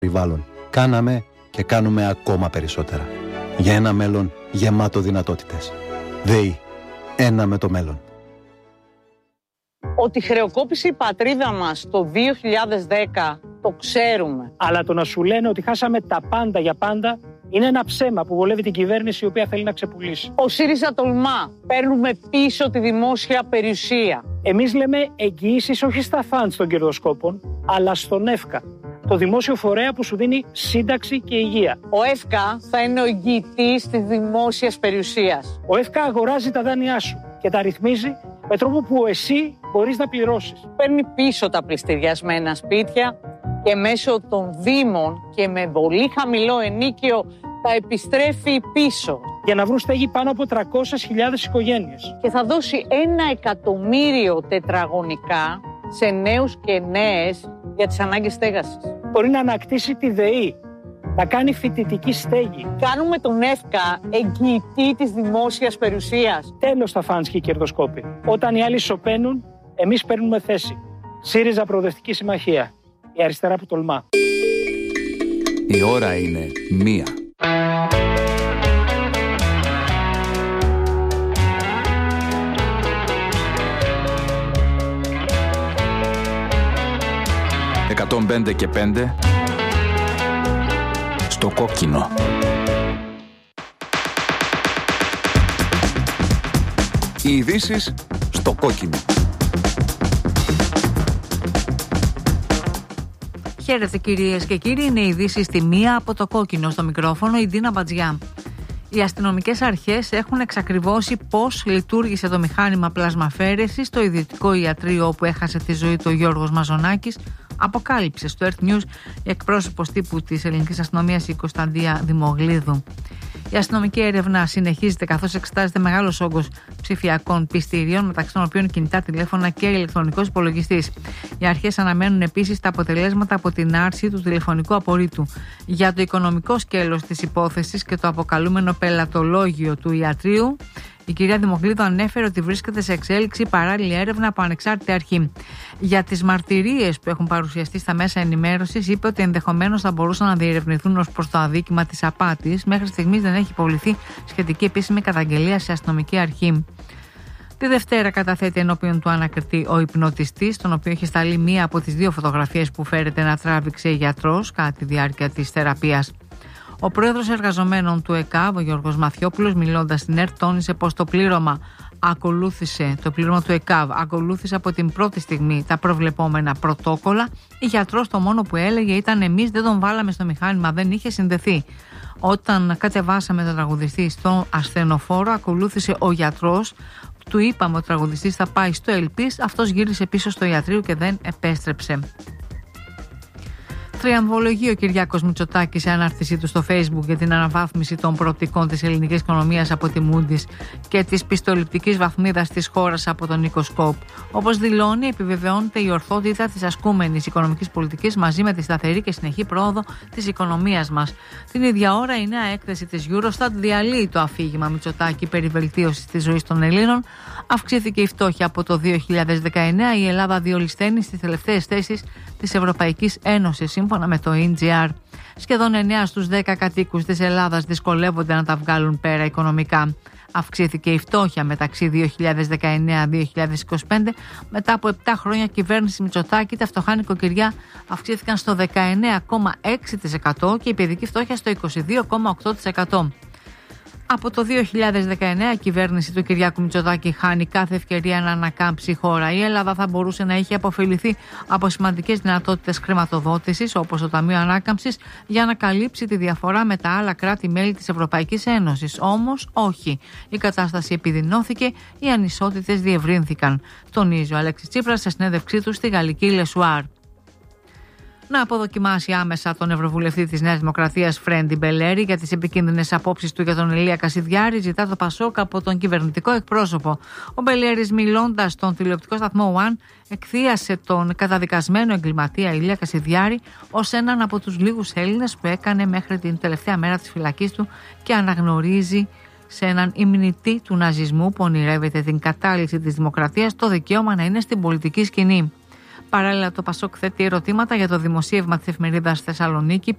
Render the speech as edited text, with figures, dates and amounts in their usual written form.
περιβάλλον. Κάναμε και κάνουμε ακόμα περισσότερα. Για ένα μέλλον γεμάτο δυνατότητες. ΔΕΗ. Ένα με το μέλλον. Ότι χρεοκόπησε η πατρίδα μας το 2010 το ξέρουμε. Αλλά το να σου λένε ότι χάσαμε τα πάντα για πάντα είναι ένα ψέμα που βολεύει την κυβέρνηση η οποία θέλει να ξεπουλήσει. Ο ΣΥΡΙΖΑ τολμά. Παίρνουμε πίσω τη δημόσια περιουσία. Εμείς λέμε εγγυήσεις όχι στα φαντ των κερδοσκόπων, αλλά στον ΕΦΚΑ. Το δημόσιο φορέα που σου δίνει σύνταξη και υγεία. Ο ΕΦΚΑ θα είναι ο εγγυητής της δημόσιας περιουσίας. Ο ΕΦΚΑ αγοράζει τα δάνειά σου και τα ρυθμίζει με τρόπο που εσύ μπορείς να πληρώσεις. Παίρνει πίσω τα πληστηριασμένα σπίτια και μέσω των δήμων και με πολύ χαμηλό ενίκιο τα επιστρέφει πίσω. Για να βρουν στέγη πάνω από 300.000 οικογένειες. Και θα δώσει 1 εκατομμύριο τετραγωνικά σε νέους και νέες για τις ανάγκες στέγασης. Μπορεί να ανακτήσει τη ΔΕΗ, να κάνει φοιτητική στέγη. Κάνουμε τον ΕΦΚΑ εγγυητή της δημόσιας περιουσίας. Τέλος τα φαντς και οι κερδοσκόποι. Όταν οι άλλοι σωπαίνουν, εμείς παίρνουμε θέση. ΣΥΡΙΖΑ Προοδευτική Συμμαχία. Η αριστερά που τολμά. Η ώρα είναι 1. «105 και 5» στο κόκκινο. Οι ειδήσεις στο κόκκινο. Χαίρετε κυρίες και κύριοι, είναι οι ειδήσεις στη 1 από το κόκκινο. Στο μικρόφωνο η Ντίνα Μπατζιά. Οι αστυνομικές αρχές έχουν εξακριβώσει πώς λειτουργήσε το μηχάνημα πλασμαφέρεσης στο ιδιωτικό ιατρείο όπου έχασε τη ζωή του ο Γιώργος Μαζονάκης, αποκάλυψε στο Earth News η εκπρόσωπος τύπου της ελληνικής αστυνομίας, η Κωνσταντία Δημογλίδου. Η αστυνομική έρευνα συνεχίζεται καθώς εξετάζεται μεγάλος όγκος ψηφιακών πιστήριων, μεταξύ των οποίων κινητά τηλέφωνα και ηλεκτρονικός υπολογιστής. Οι αρχές αναμένουν επίσης τα αποτελέσματα από την άρση του τηλεφωνικού απορρίτου. Για το οικονομικό σκέλος της υπόθεσης και το αποκαλούμενο πελατολόγιο του ιατρείου, η κυρία Δημογλίδου ανέφερε ότι βρίσκεται σε εξέλιξη παράλληλη έρευνα από ανεξάρτητη αρχή. Για τις μαρτυρίες που έχουν παρουσιαστεί στα μέσα ενημέρωσης, είπε ότι ενδεχομένως θα μπορούσαν να διερευνηθούν ως προς το αδίκημα της απάτης. Μέχρι στιγμής δεν έχει υποβληθεί σχετική επίσημη καταγγελία σε αστυνομική αρχή. Τη Δευτέρα καταθέτει ενώπιον του ανακριτή ο υπνοτιστής, τον οποίο έχει σταλεί μία από τις 2 φωτογραφίες που φέρεται να τράβηξε γιατρός κατά τη διάρκεια της θεραπείας. Ο πρόεδρος εργαζομένων του ΕΚΑΒ, ο Γιώργος Μαθιόπουλος, μιλώντας στην ΕΡΤ, τόνισε πως το πλήρωμα του ΕΚΑΒ ακολούθησε από την πρώτη στιγμή τα προβλεπόμενα πρωτόκολλα. Η γιατρός το μόνο που έλεγε ήταν: εμείς δεν τον βάλαμε στο μηχάνημα, δεν είχε συνδεθεί. Όταν κατεβάσαμε τον τραγουδιστή στο ασθενοφόρο, ακολούθησε ο γιατρός. Του είπαμε ότι ο τραγουδιστής θα πάει στο Ελπίς, αυτός γύρισε πίσω στο ιατρείο και δεν επέστρεψε. Τριαμβολογεί ο Κυριάκος Μητσοτάκης σε ανάρτησή του στο Facebook για την αναβάθμιση των προοπτικών της ελληνικής οικονομίας από τη Moody's και της πιστοληπτικής βαθμίδας της χώρας από τον Νίκο Σκόπ. Όπως δηλώνει, επιβεβαιώνεται η ορθότητα της ασκούμενης οικονομικής πολιτικής μαζί με τη σταθερή και συνεχή πρόοδο της οικονομίας μας. Την ίδια ώρα, η νέα έκθεση της Eurostat διαλύει το αφήγημα Μητσοτάκη περί βελτίωσης της ζωής των Ελλήνων. Αυξήθηκε η φτώχεια από το 2019. Η Ελλάδα διολυσθένει στις τελευταίες θέσεις της Ευρωπαϊκής Ένωσης. Σύμφωνα με το ENGR, σχεδόν 9 στους 10 κατοίκους της Ελλάδας δυσκολεύονται να τα βγάλουν πέρα οικονομικά. Αυξήθηκε η φτώχεια μεταξύ 2019-2025. Μετά από 7 χρόνια κυβέρνηση Μητσοτάκη, τα φτωχά νοικοκυριά αυξήθηκαν στο 19,6% και η παιδική φτώχεια στο 22,8%. Από το 2019 η κυβέρνηση του Κυριάκου Μητσοτάκη χάνει κάθε ευκαιρία να ανακάμψει η χώρα. Η Ελλάδα θα μπορούσε να είχε αποφεληθεί από σημαντικές δυνατότητες χρηματοδότησης, όπως το Ταμείο Ανάκαμψης, για να καλύψει τη διαφορά με τα άλλα κράτη-μέλη της Ευρωπαϊκής Ένωσης. Όμως όχι. Η κατάσταση επιδεινώθηκε, οι ανισότητες διευρύνθηκαν, τονίζει ο Αλέξης Τσίπρας σε συνέντευξή του στη γαλλική Λεσουάρ. Να αποδοκιμάσει άμεσα τον Ευρωβουλευτή της Νέας Δημοκρατίας Φρέντι Μπελέρη για τις επικίνδυνες απόψεις του για τον Ηλία Κασιδιάρη, ζητά το Πασόκ από τον κυβερνητικό εκπρόσωπο. Ο Μπελέρης, μιλώντας στον τηλεοπτικό σταθμό One, εκθίασε τον καταδικασμένο εγκληματία Ηλία Κασιδιάρη ως έναν από τους λίγους Έλληνες που έκανε μέχρι την τελευταία μέρα της φυλακής του και αναγνωρίζει σε έναν υμνητή του ναζισμού που ονειρεύεται την κατάλυση της δημοκρατίας το δικαίωμα να είναι στην πολιτική σκηνή. Παράλληλα, το Πασόκ θέτει ερωτήματα για το δημοσίευμα της εφημερίδας Θεσσαλονίκη